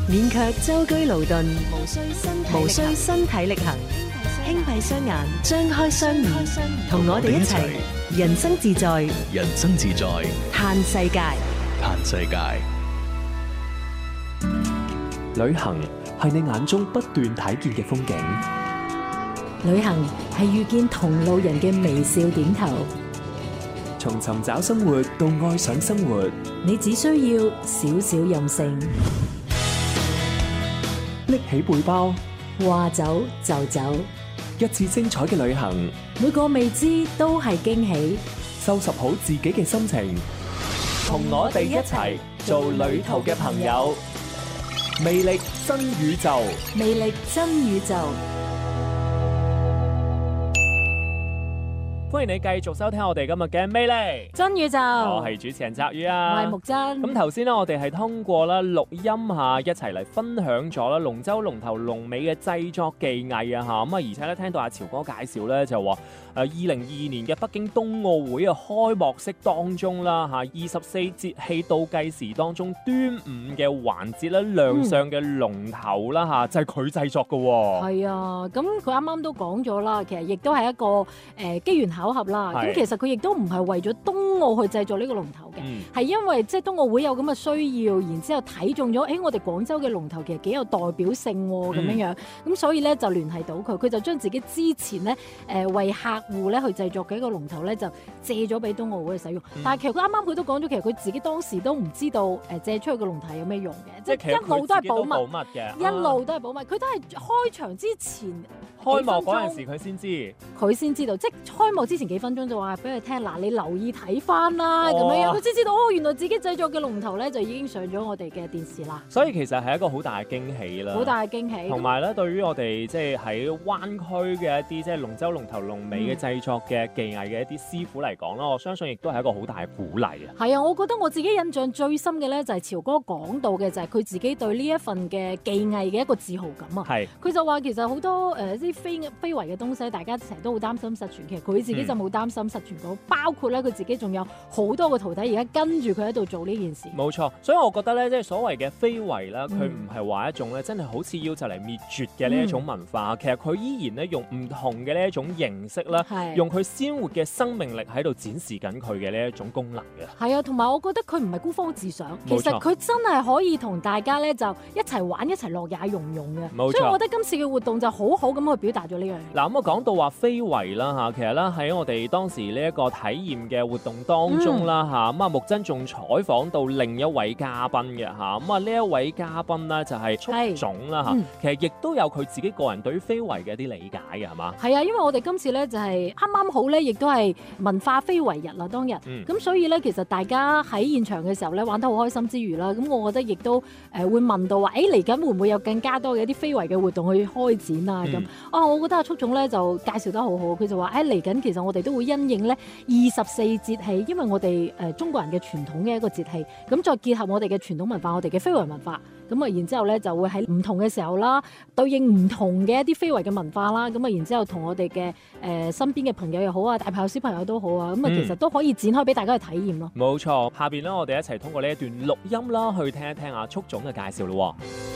免卻舟車勞頓，無需身體力行，輕閉雙眼，張開雙耳，同我哋一齊人生自在， 人生自在， 嘆世界。 嘆世界。 旅行係你眼中不斷睇見嘅風景， 旅行係遇見同路人嘅微笑點頭。 從尋找生活到愛上生活， 你只需要少少任性， 拎起背包， 話走就走， 一次精彩嘅旅行， 每個未知都係驚喜。 收拾好自己嘅心情，同我哋一齊做旅途嘅朋友。魅力新宇宙， 魅力新宇宙。 歡迎你繼續收聽我哋今日嘅魅力真宇宙， 我係主持人澤宇啊， 我係木真。 咁頭先咧，我哋係通過啦錄音下一齊嚟分享咗啦龍舟龍頭龍尾嘅製作技藝啊嚇，咁啊而且咧聽到阿潮哥介紹咧就話2022年嘅北京冬奧會嘅開幕式當中啦嚇，24節氣倒計時當中端午嘅環節咧亮相嘅龍頭啦嚇，就係佢製作嘅喎。 係啊，咁佢啱啱都講咗啦，其實亦都係一個機緣巧合啦。咁其實佢亦都唔係為咗冬奧去製作呢個龍頭嘅，係因為即係冬奧會有咁嘅需要，然之後睇中咗，我哋廣州嘅龍頭其實幾有代表性喎，咁樣樣，咁所以咧就聯繫到佢，佢就將自己之前咧為客戶咧去製作嘅一個龍頭咧就借咗俾冬奧會去使用。但係其實佢啱啱佢都講咗，其實佢自己當時都唔知道借出去嘅龍頭有咩用嘅，即係一路都係保密嘅，一路都係保密。佢都係開場之前開幕嗰陣時佢先知道，即係開幕之前幾分鐘就話俾佢聽，嗱你留意睇翻啦，咁樣樣佢先知道原來自己製作嘅龍頭咧就已經上咗我哋嘅電視啦。 所以其實係一個好大嘅驚喜啦， 好大嘅驚喜。同埋咧，對於我哋即係喺灣區嘅一啲即係龍舟龍頭龍尾嘅製作嘅技藝嘅一啲師傅嚟講啦，我相信亦都係一個好大嘅鼓勵啊。 係啊，我覺得我自己印象最深嘅咧就係潮哥講到嘅就係佢自己對呢一份嘅技藝嘅一個自豪感啊。 係， 佢就話其實好多啲非遺嘅東西，大家成日都好擔心失傳，其實佢自己就冇擔心失傳到，包括咧佢自己仲有好多個徒弟而家跟住佢喺度做呢件事。 冇錯，所以我覺得咧，即係所謂嘅非遺啦，佢唔係話一種咧真係好似要就嚟滅絕嘅呢一種文化，其實佢依然咧用唔同嘅呢一種形式啦，用佢鮮活嘅生命力喺度展示緊佢嘅呢一種功能嘅。 係啊，同埋我覺得佢唔係孤芳自賞，其實佢真係可以同大家咧就一齊玩一齊樂也融融嘅。冇錯，所以我覺得今次嘅活動就好好咁去表達咗呢樣嘢。 嗱，咁啊講到話非遺啦嚇，其實咧喺我哋當時呢一個體驗嘅活動當中啦嚇，咁啊木真仲採訪到另一位嘉賓嘅嚇，咁啊呢一位嘉賓咧就係速總啦嚇，其實亦都有佢自己個人對於非遺嘅一啲理解嘅係嘛？ 係啊，因為我哋今次咧就係啱啱好咧，亦都係文化非遺日啦當日，咁所以咧其實大家喺現場嘅時候咧玩得好開心之餘啦，咁我覺得亦都會問到話，嚟緊會唔會有更加多嘅一啲非遺嘅活動去開展啊咁？我覺得阿速總咧就介紹得好好，佢就話嚟緊其實我哋都會因應咧24節氣，因為我哋中國人嘅傳統嘅一個節氣，咁再結合我哋嘅傳統文化，我哋嘅非遺文化，咁啊然之後咧就會喺唔同嘅時候啦，對應唔同嘅一啲非遺嘅文化啦，咁啊然之後同我哋嘅身邊嘅朋友又好啊，大朋友小朋友都好啊，咁啊其實都可以展開俾大家去體驗咯。 冇錯，下邊咧我哋一齊通過呢一段錄音啦，去聽一聽阿速總嘅介紹咯。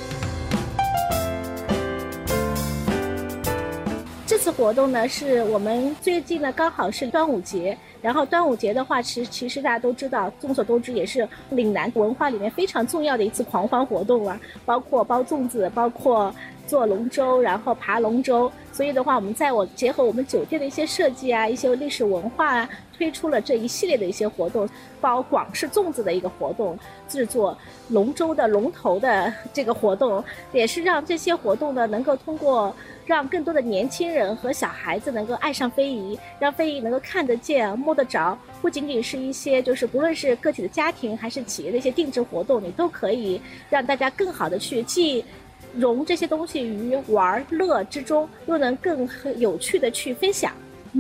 這次活動呢，是我們最近呢剛好是端午節，然後端午節的話，其實大家都知道，眾所周知也是嶺南文化裡面非常重要的一次狂歡活動啊，包括包粽子，包括做龍舟，然後爬龍舟。所以的話，我們結合我們酒店的一些設計啊，一些歷史文化啊，推出了這一系列的一些活動，包括廣式粽子的一個活動，製作龍舟的龍頭的這個活動，也是讓這些活動呢能夠通過讓更多的年輕人和小孩子能夠愛上非遺，讓非遺能夠看得見、摸得着，不僅僅是一些就是不論是個體的家庭還是企業的一些定制活動，你都可以讓大家更好的去既融這些東西於玩樂之中，又能更有趣的去分享。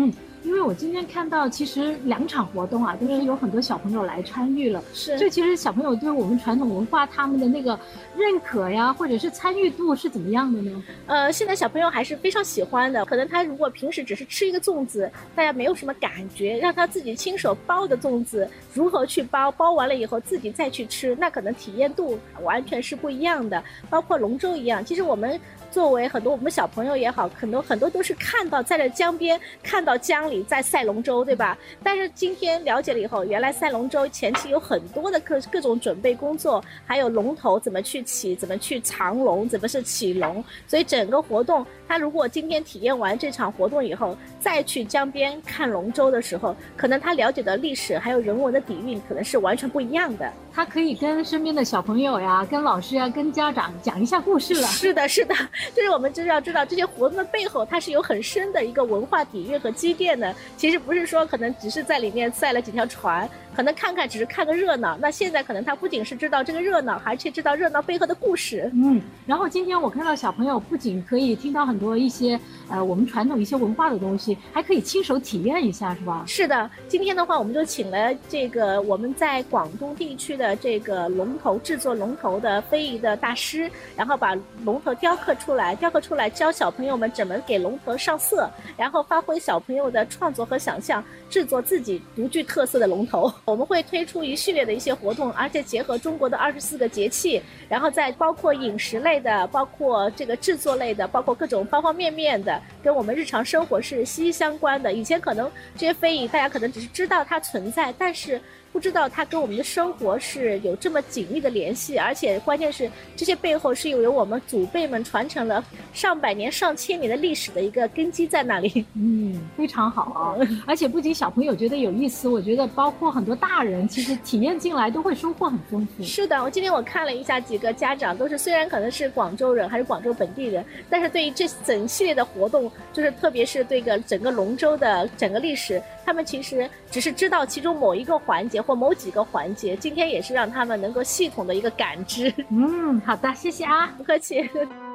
因为我今天看到，其实2场活动啊，都是有很多小朋友来参与了。 是， 所以其实小朋友对我们传统文化他们的那个认可呀，或者是参与度是怎么样的呢？ 现在小朋友还是非常喜欢的。可能他如果平时只是吃一个粽子，大家没有什么感觉，让他自己亲手包的粽子，如何去包，包完了以后自己再去吃，那可能体验度完全是不一样的。包括龙舟一样，其实我们作为很多我们小朋友也好，很多都是看到在这江边，看到江里在赛龙舟，对吧？但是今天了解了以后，原来赛龙舟前期有很多的各种准备工作，还有龙头怎么去起，怎么去藏龙，怎么是起龙，所以整个活动，他如果今天体验完这场活动以后，再去江边看龙舟的时候，可能他了解的历史还有人文的底蕴，可能是完全不一样的。 他可以跟身边的小朋友呀、跟老师呀、跟家长讲一下故事了。 是的，是的，就是我们就是要知道这些活动的背后，它是有很深的一个文化底蕴和积淀的。其实不是说可能只是在里面赛了几条船，可能看看只是看个热闹。那现在可能他不仅是知道这个热闹，而且知道热闹背后的故事。 然后今天我看到小朋友不仅可以听到很多一些我们传统一些文化的东西，还可以亲手体验一下，是吧？ 是的，今天的话我们就请了这个我们在广东地区的这个龙头制作龙头的非遗的大师，然后把龙头雕刻出来，教小朋友们怎么给龙头上色，然后发挥小朋友的创作和想象，制作自己独具特色的龙头。我们会推出一系列的一些活动，而且结合中国的24个节气，然后再包括饮食类的，包括这个制作类的，包括各种方方面面的，跟我们日常生活是息息相关的。以前可能这些非遗大家可能只是知道它存在，但是不知道它跟我们的生活是有这么紧密的联系，而且关键是这些背后是由我们祖辈们传承了上百年、上千年的历史的一个根基在那里。 非常好啊！而且不仅小朋友觉得有意思，我觉得包括很多大人其实体验进来都会收获很丰富。 是的，今天我看了一下几个家长，都是虽然可能是广州人还是广州本地人，但是对于这整系列的活动，就是特别是对整个龙舟的整个历史，他们其实只是知道其中某一个环节或某几个环节，今天也是让他们能够系统的一个感知。 好的，謝謝啊， 不客氣。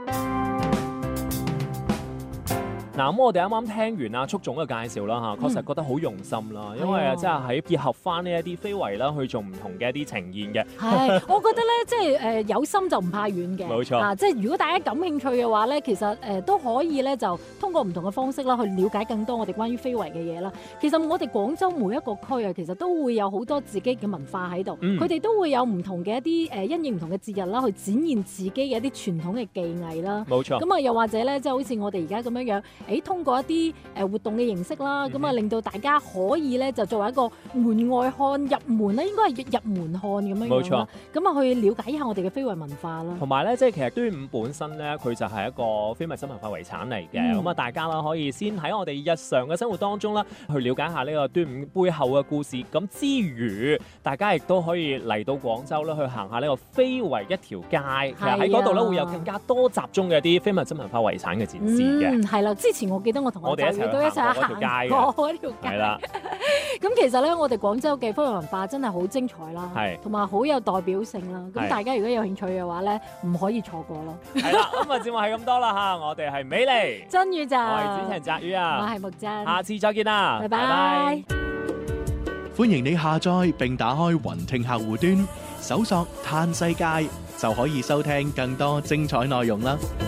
嗱，咁我哋啱啱聽完阿速總嘅介紹啦嚇，確實覺得好用心啦，因為即係喺結合翻呢一啲非遺啦，去做唔同嘅一啲呈現嘅。 係，我覺得咧，即係有心就唔怕遠嘅。 冇錯。 即係如果大家感興趣嘅話咧，其實都可以咧，就通過唔同嘅方式啦，去了解更多我哋關於非遺嘅嘢啦。其實我哋廣州每一個區啊，其實都會有好多自己嘅文化喺度，佢哋都會有唔同嘅一啲因應唔同嘅節日啦，去展現自己嘅一啲傳統嘅技藝啦。 冇錯。 咁啊，又或者咧，即係好似我哋而家咁樣通過一啲活動嘅形式啦，咁啊令到大家可以咧就作為一個門外漢入門啦，應該係入門漢咁樣樣。冇錯。咁啊去了解一下我哋嘅非遺文化啦。同埋咧，即係其實端午本身咧，佢就係一個非物質文化遺產嚟嘅。咁啊，大家啦可以先喺我哋日常嘅生活當中啦，去了解下呢個端午背後嘅故事。咁之餘，大家亦都可以嚟到廣州啦，去行下呢個非遺一條街。其實喺嗰度咧會有更加多集中嘅一啲非物質文化遺產嘅展示嘅。係啦，之前我記得我同我哋都一齊行過嗰條街。係啦。咁其實咧，我哋廣州嘅非遺文化真係好精彩啦，同埋好有代表性啦。咁大家如果有興趣嘅話咧，唔可以錯過咯。係啦，今日節目係咁多啦嚇，我哋係美麗、真宇就，我係子晴澤宇啊，我係木真，下次再見啦，拜拜。 歡迎你下載並打開雲聽客戶端，搜索嘆世界就可以收聽更多精彩內容啦。